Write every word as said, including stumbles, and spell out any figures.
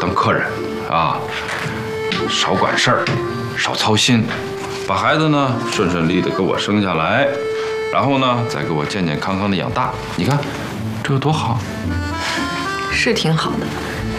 当客人啊，少管事儿，少操心，把孩子呢顺顺利利的给我生下来，然后呢再给我健健康康的养大。你看，这个多好。 是挺好的，